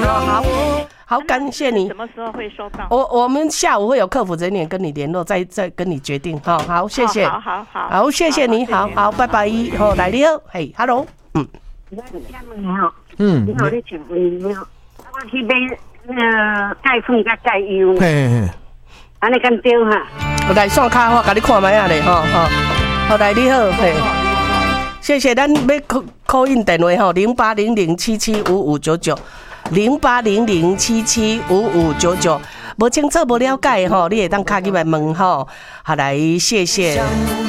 好。好，感谢你。 什么时候会收到？ 我们下午会有客服人员跟你联络，再跟你决定。好，谢谢。好，谢谢你。好，拜拜。好，来你好，嘿 ，Hello， 你好，你请问你好，我去买钙粉甲钙油，安尼敢对哈？ 我来线卡，我甲你看卖啊咧，好，来你好，嘿。谢谢，咱要call in电话吼，0800775599，0800775599，无清楚无了解吼，你会当卡进来问吼，好来谢谢。